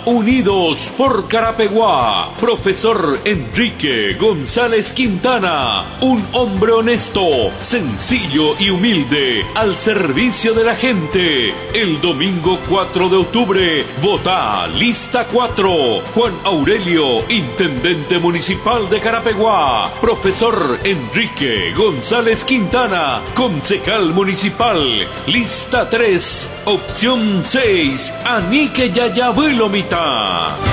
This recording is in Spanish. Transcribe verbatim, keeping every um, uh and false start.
Unidos por Carapeguá. Profesor Enrique González Quintana, un hombre honesto, sencillo y humilde, al servicio de la gente. El domingo cuatro de octubre, vota lista cuatro. Juan Aurelio, Intendente Municipal de Carapeguá. Profesor Enrique González Quintana, Concejal Municipal. Lista tres, opción seis, Anique Yayabulomita.